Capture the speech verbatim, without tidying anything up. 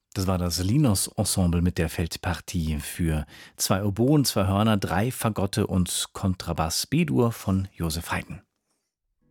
Das war das Linos-Ensemble mit der Feldpartie für zwei Oboen, zwei Hörner, drei Fagotte und Kontrabass B-Dur von Joseph Haydn.